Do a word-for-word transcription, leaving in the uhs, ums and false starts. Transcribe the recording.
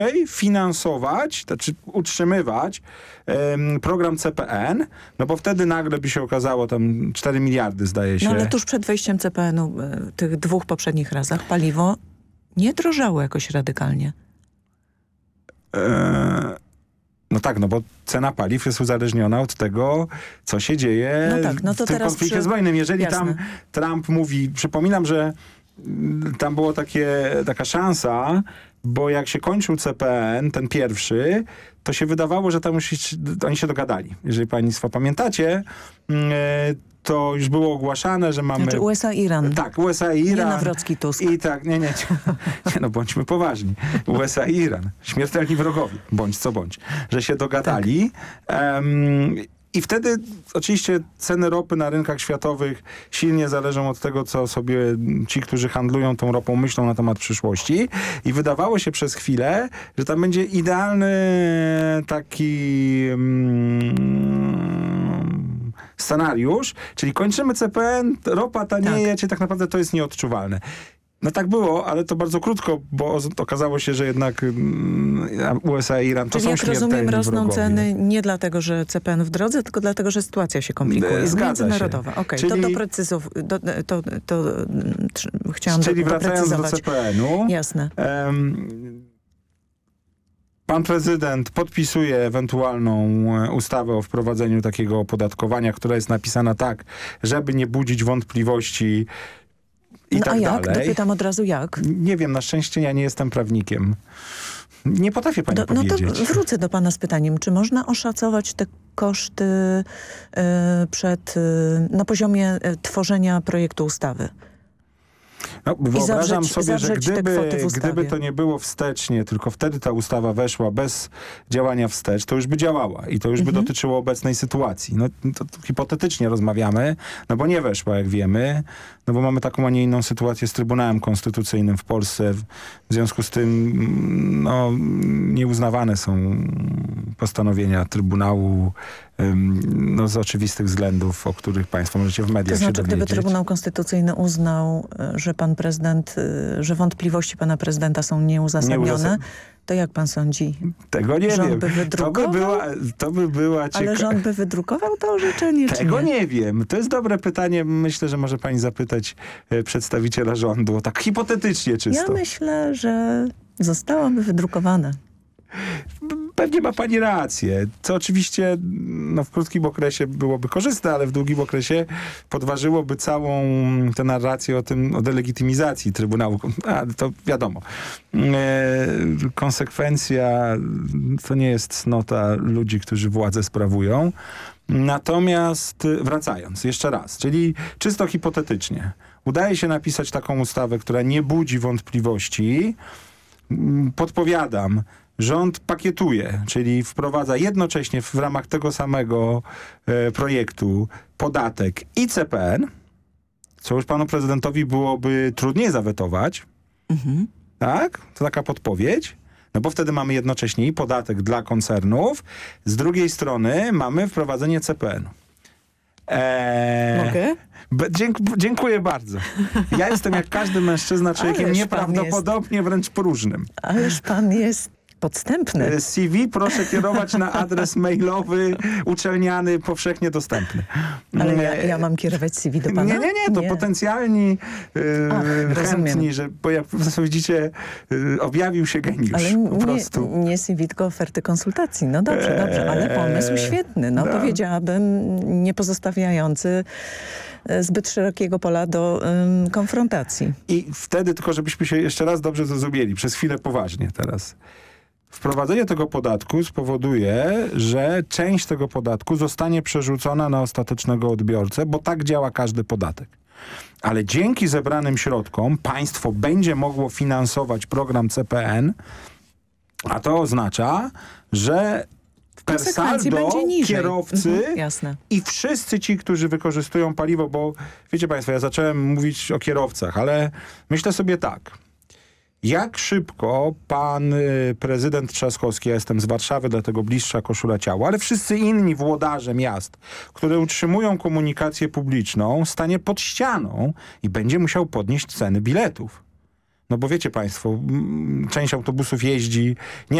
finansować, znaczy utrzymywać um, program C P N, no bo wtedy nagle by się okazało tam cztery miliardy, zdaje się. No ale tuż przed wejściem C P N-u w tych dwóch poprzednich razach paliwo nie drożało jakoś radykalnie. Eee, no tak, no bo cena paliw jest uzależniona od tego, co się dzieje no tak, no to w tym teraz konflikcie przy... zbrojnym. Jeżeli Jasne. tam Trump mówi, przypominam, że tam była takie, taka szansa, bo jak się kończył C P N, ten pierwszy, to się wydawało, że tam już oni się dogadali. Jeżeli państwo pamiętacie, to już było ogłaszane, że mamy... Znaczy U S A i Iran. Tak, U S A i Iran. Nie Nawrocki, Tusk. I tak, nie, nie, nie, nie, no bądźmy poważni. U S A i Iran. Śmiertelni wrogowie, bądź co bądź. Że się dogadali. Tak. Um, I wtedy oczywiście ceny ropy na rynkach światowych silnie zależą od tego, co sobie ci, którzy handlują tą ropą, myślą na temat przyszłości. I wydawało się przez chwilę, że tam będzie idealny taki mm, scenariusz, czyli kończymy C P N, ropa tanieje, tak. Czyli tak naprawdę to jest nieodczuwalne. No tak było, ale to bardzo krótko, bo okazało się, że jednak U S A i Iran to Czyli są jak śmiertelni rozumiem, rosną wrogowie. ceny nie dlatego, że C P N w drodze, tylko dlatego, że sytuacja się komplikuje. Jest Zgadza międzynarodowa. Okej, Czyli... to doprecyzow... Do, to, to, to chciałam Czyli do, wracając do C P N-u. Jasne. Um, Pan prezydent podpisuje ewentualną ustawę o wprowadzeniu takiego opodatkowania, która jest napisana tak, żeby nie budzić wątpliwości i no tak a jak? dalej. Dopytam od razu jak? Nie wiem, na szczęście ja nie jestem prawnikiem. Nie potrafię pani do, powiedzieć. No to wrócę do pana z pytaniem. Czy można oszacować te koszty y, przed, y, na poziomie y, tworzenia projektu ustawy? No, wyobrażam zawrzeć, sobie, że zawrzeć gdyby, gdyby to nie było wstecznie, tylko wtedy ta ustawa weszła bez działania wstecz, to już by działała i to już by mhm. dotyczyło obecnej sytuacji. No to, to hipotetycznie rozmawiamy, no bo nie weszła, jak wiemy, no bo mamy taką, a nie inną sytuację z Trybunałem Konstytucyjnym w Polsce. W związku z tym no, nieuznawane są postanowienia Trybunału no, z oczywistych względów, o których państwo możecie w mediach to znaczy, się dowiedzieć. Gdyby Trybunał Konstytucyjny uznał, że pan prezydent, że wątpliwości pana prezydenta są nieuzasadnione, Nieuzasad... to jak pan sądzi? Tego nie rząd wiem. By wydrukował? To by była, to by była cieka... Ale rząd by wydrukował to orzeczenie, Tego czy nie? nie wiem. To jest dobre pytanie. Myślę, że może pani zapytać e, przedstawiciela rządu. Tak hipotetycznie czysto. Ja myślę, że zostałoby wydrukowane. Pewnie ma pani rację, co oczywiście no, w krótkim okresie byłoby korzystne, ale w długim okresie podważyłoby całą tę narrację o tym, o delegitymizacji Trybunału. A, to wiadomo. E, konsekwencja to nie jest cnota ludzi, którzy władzę sprawują. Natomiast wracając, jeszcze raz, czyli czysto hipotetycznie, udaje się napisać taką ustawę, która nie budzi wątpliwości. Podpowiadam, rząd pakietuje, czyli wprowadza jednocześnie w ramach tego samego e, projektu podatek i C P N, co już panu prezydentowi byłoby trudniej zawetować. Mhm. Tak? To taka podpowiedź. No bo wtedy mamy jednocześnie i podatek dla koncernów, z drugiej strony mamy wprowadzenie C P N-u. Eee, Mogę? Dzięk, dziękuję bardzo. Ja jestem jak każdy mężczyzna człowiekiem Ależ nieprawdopodobnie jest... wręcz próżnym. Ależ pan jest podstępny. C V proszę kierować na adres mailowy uczelniany, powszechnie dostępny. Ale ja, ja mam kierować C V do pana? Nie, nie, nie. To nie. potencjalni yy, Ach, chętni, że, bo jak widzicie, yy, objawił się geniusz. Ale po nie, prostu. nie C V, tylko oferty konsultacji. No dobrze, eee, dobrze, ale pomysł świetny. No, no. Powiedziałabym, nie pozostawiający zbyt szerokiego pola do ym, konfrontacji. I wtedy, tylko żebyśmy się jeszcze raz dobrze zrozumieli, przez chwilę poważnie teraz. Wprowadzenie tego podatku spowoduje, że część tego podatku zostanie przerzucona na ostatecznego odbiorcę, bo tak działa każdy podatek. Ale dzięki zebranym środkom państwo będzie mogło finansować program C P N, a to oznacza, że per saldo kierowcy mhm, jasne. i wszyscy ci, którzy wykorzystują paliwo, bo wiecie państwo, ja zacząłem mówić o kierowcach, ale myślę sobie tak. Jak szybko pan y, prezydent Trzaskowski, ja jestem z Warszawy, dlatego bliższa koszula ciała, ale wszyscy inni włodarze miast, które utrzymują komunikację publiczną, stanie pod ścianą i będzie musiał podnieść ceny biletów. No bo wiecie państwo, m, część autobusów jeździ nie